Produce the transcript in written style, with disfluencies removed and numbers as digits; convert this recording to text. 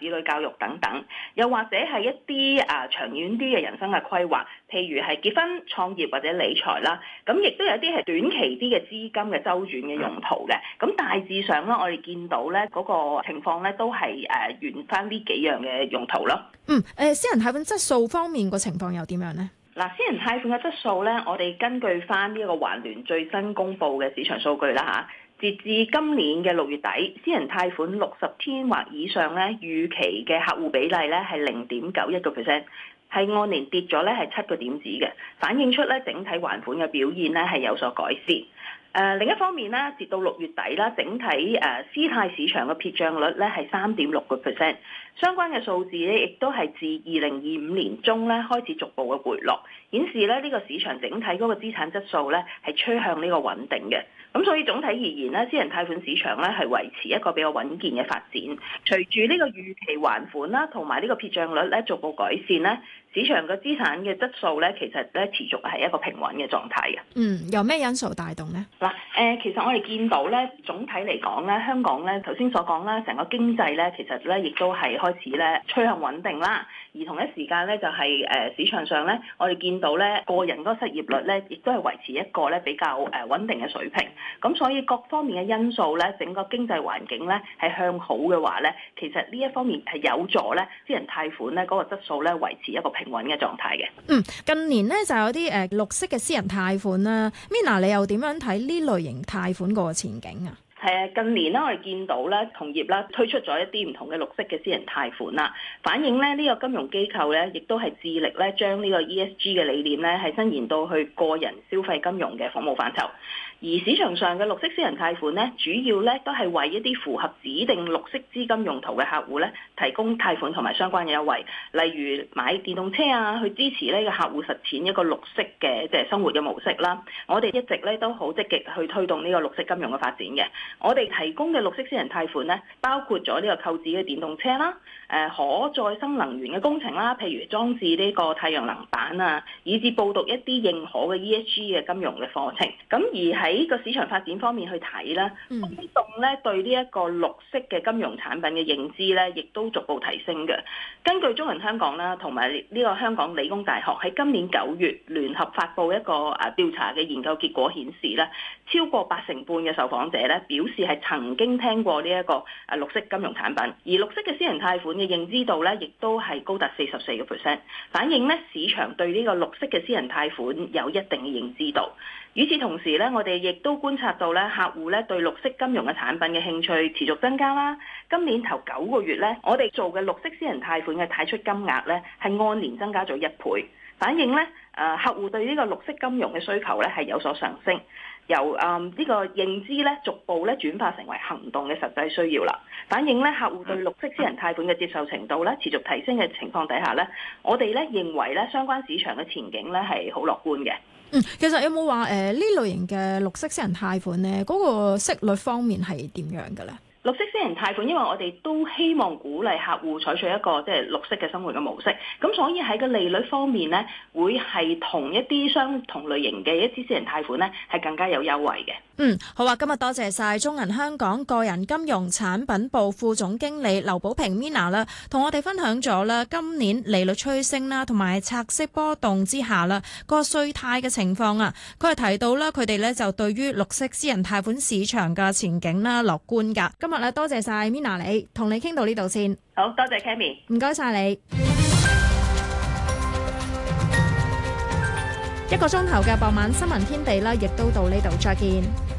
子女教育等等，又或者係一啲長遠啲嘅人生嘅規劃，譬如係結婚、創業或者理財啦。咁亦都有一啲係短期啲嘅資金嘅周轉嘅用途嘅。咁大致上咧，我哋見到咧嗰個情況咧都係沿翻呢幾樣嘅用途咯。 私人貸款質素方面個情況又點樣呢？ 嗱，私人貸款嘅質素咧，我哋根據翻呢個環聯最新公布嘅市場數據啦嚇，截至今年嘅6月底，私人貸款60天或以上咧，預期嘅客戶比例咧係0.91%，係按年跌咗咧係7個點子嘅，反映出咧整體還款嘅表現咧係有所改善。另一方面咧，截到6月底啦，整體私貸市場嘅撇帳率咧係3.6%，相關嘅數字咧亦都係自2025年中咧開始逐步嘅回落，顯示咧呢個市場整體嗰個資產質素咧係趨向呢個穩定嘅。咁所以總體而言咧，私人貸款市場咧係維持一個比較穩健嘅發展。隨住呢個預期還款啦，同埋呢個撇帳率咧逐步改善咧，市場嘅資產嘅質素咧其實咧持續係一個平穩嘅狀態嘅。 有咩因素帶動呢？ 嗱，其實我哋見到咧，總體嚟講咧，香港咧頭先所講啦，成個經濟咧其實咧亦都係開始咧趨向穩定啦。而同一時間咧就係市場上咧，我哋見到咧個人嗰個失業率咧亦都係維持一個咧比較穩定嘅水平。咁所以各方面嘅因素咧，整個經濟環境咧係向好嘅話咧，其實呢一方面係有助咧私人貸款咧嗰個質素咧維持一個平穩嘅狀態嘅。 近年咧就有啲綠色嘅私人貸款啦 ，Mina 你又點樣睇呢類型貸款個前景啊？ 近年咧，我哋見到咧，同業啦推出咗一啲唔同嘅綠色嘅私人貸款啦，反映咧呢個金融機構咧，亦都係致力咧將呢個 ESG 嘅理念咧係伸延到去個人消費金融嘅服務範疇。而市場上嘅綠色私人貸款咧，主要咧都係為一啲符合指定綠色資金用途嘅客戶咧，提供貸款同埋相關嘅優惠，例如買電動車啊，去支持呢個客戶實踐一個綠色嘅即係生活嘅模式啦。我哋一直咧都好積極去推動呢個綠色金融嘅發展嘅。我哋提供嘅綠色私人貸款咧，包括咗呢個購置嘅電動車啦，可再生能源嘅工程啦，譬如裝置呢個太陽能板啊，以至報讀一啲認可嘅 ESG 嘅金融嘅課程。咁而喺個市場發展方面去睇咧，推動咧對呢一個綠色嘅金融產品嘅認知咧，亦都逐步提升嘅。根據中銀香港啦，同埋呢個香港理工大學喺今年9月聯合發布一個調查嘅研究結果顯示咧，超過80%嘅受訪者咧表示係曾經聽過呢一個綠色金融產品，而綠色嘅私人貸款嘅認知度咧，亦都係高達44%，反映咧市場對呢個綠色嘅私人貸款有一定嘅認知度。與此同時咧，我哋亦都觀察到咧，客戶咧對綠色金融嘅產品嘅興趣持續增加啦。今年頭9個月咧，我哋做嘅綠色私人貸款嘅貸出金額咧，係按年增加咗1倍，反映咧客戶對呢個綠色金融嘅需求咧係有所上升，由呢個認知咧逐步咧轉化成為行動嘅實際需要啦。反映咧客戶對綠色私人貸款嘅接受程度咧持續提升嘅情況底下咧，我哋咧認為咧相關市場嘅前景咧係好樂觀嘅。 其實有冇話呢類型嘅綠色私人貸款咧，嗰個息率方面係點樣嘅咧？ 綠色私人貸款，因為我哋都希望鼓勵客戶採取一個即係綠色嘅生活嘅模式，咁所以喺個利率方面咧，會係同一啲相同類型嘅一啲私人貸款咧，係更加有優惠嘅。 好啊，今日多謝晒中銀香港個人金融產品部副總經理劉寶平 Mina 啦，同我哋分享咗啦今年利率趨升啦，同埋拆息波動之下啦個稅貸嘅情況啊。佢係提到啦，佢哋咧就對於綠色私人貸款市場嘅前景啦樂觀㗎。今日咧多謝晒 Mina 你，同你傾到呢度先。 好多謝 Cammy， 唔該晒你。1個鐘頭嘅傍晚新聞天地啦，亦都到呢度，再見。